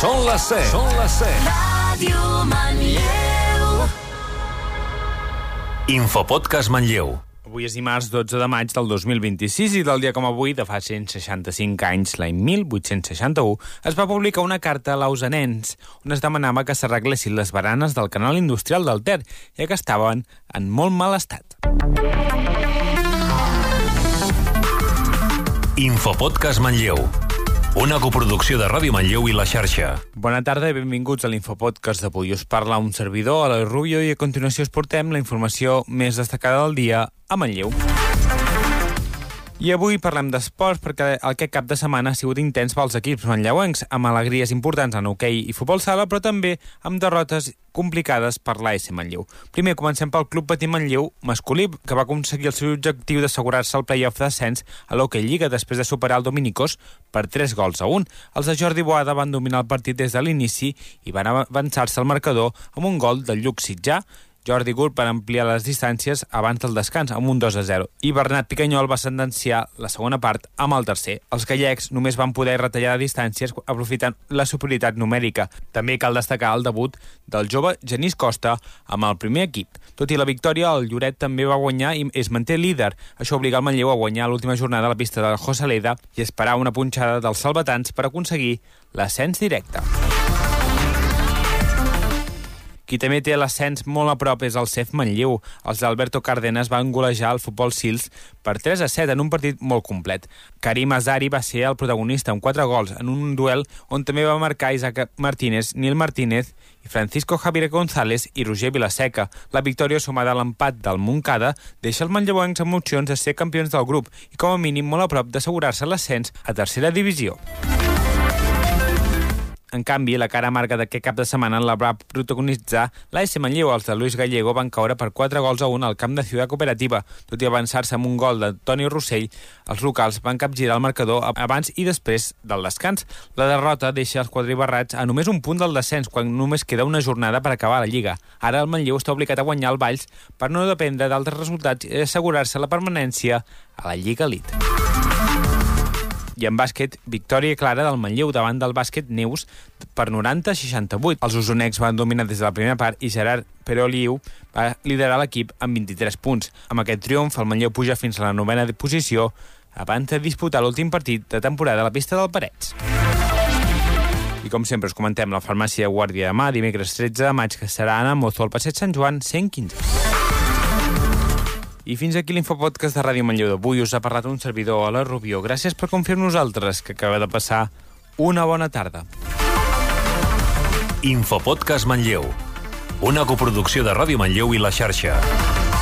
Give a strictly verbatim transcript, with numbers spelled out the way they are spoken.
Són les set. Són les set. Ràdio Manlleu. Infopodcast Manlleu. Avui és dimarts dotze de maig del dos mil vint-i-sis i del dia com avui, de fa cent seixanta-cinc anys, l'any mil vuit-cents seixanta-u, es va publicar una carta a lausanencs on es demanava que s'arreglessin les baranes del canal industrial del Ter, ja que estaven en molt mal estat. Infopodcast Manlleu. Una coproducció de Ràdio Manlleu i La Xarxa. Bona tarda i benvinguts a l'Infopodcast d'avui. Us parla un servidor, Eloi Rubio, i a continuació us portem la informació més destacada del dia a Manlleu. I avui parlem d'esports perquè aquest cap de setmana ha sigut intens pels equips manlleuencs, amb alegries importants en hoquei i futbol sala, però també amb derrotes complicades per l'A S Manlleu. Primer comencem pel Club Patí Manlleu masculí, que va aconseguir el seu objectiu d'assegurar-se el play-off d'ascens a l'Hockey Lliga després de superar el Dominicós per tres gols a un. Els de Jordi Boada van dominar el partit des de l'inici i van avançar-se al marcador amb un gol del Lluc Sitjà. Jordi Gurt va ampliar les distàncies abans del descans amb un dos a zero i Bernat Picanyol va sentenciar la segona part amb el tercer. Els gallecs només van poder retallar distàncies aprofitant la superioritat numèrica. També cal destacar el debut del jove Genís Costa amb el primer equip. Tot i la victòria, el Lloret també va guanyar i es manté líder. Això obliga el Manlleu a guanyar l'última jornada a la pista de Josaleda i esperar una punxada dels salvatans per aconseguir l'ascens directe. Qui també té l'ascens molt a prop és el C E F Manlleu. Els d'Alberto Cárdenas van golejar el Futbol Sils per tres a set en un partit molt complet. Karim Azari va ser el protagonista amb quatre gols en un duel on també va marcar Isaac Martínez, Nil Martínez i Francisco Javier González i Roger Vilaseca. La victòria sumada a l'empat del Montcada deixa els manlleuencs amb opcions de ser campions del grup i com a mínim molt a prop d'assegurar-se l'ascens a tercera divisió. En canvi, la cara amarga d'aquest cap de setmana la va protagonitzar l'A S Manlleu. Els de Luis Gallego van caure per quatre gols a un al camp de Ciutat Cooperativa. Tot i avançar-se amb un gol de Toni Rossell, els locals van capgirar el marcador abans i després del descans. La derrota deixa els quadribarrats a només un punt del descens, quan només queda una jornada per acabar la Lliga. Ara el Manlleu està obligat a guanyar el Valls per no dependre d'altres resultats i assegurar-se la permanència a la Lliga Elite. I en bàsquet, victòria clara del Manlleu davant del Bàsquet Neus per noranta a seixanta-vuit. Els usonecs van dominar des de la primera part i Gerard Peroliu va liderar l'equip amb vint-i-tres punts. Amb aquest triomf, el Manlleu puja fins a la novena posició abans de disputar l'últim partit de temporada a la pista del Parets. I com sempre us comentem la farmàcia Guàrdia de Mà, dimecres tretze de maig, que serà a Mozo al Passeig Sant Joan cent quinze. I fins aquí l'Infopodcast de Ràdio Manlleu d'avui. Us ha parlat un servidor, Eloi Rubio. Gràcies per confiar en nosaltres, que acaba de passar una bona tarda. Infopodcast Manlleu. Una coproducció de Ràdio Manlleu i La Xarxa.